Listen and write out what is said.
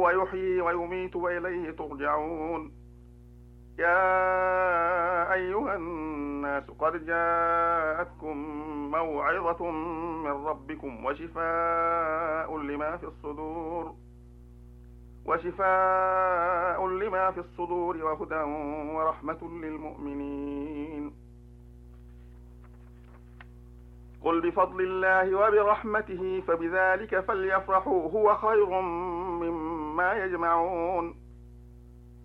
ويحيي ويميت وإليه ترجعون. يا أيها الناس قد جاءتكم موعظة من ربكم وشفاء لما في الصدور وهدى ورحمة للمؤمنين. قل بفضل الله وبرحمته فبذلك فليفرحوا هو خير مما يجمعون.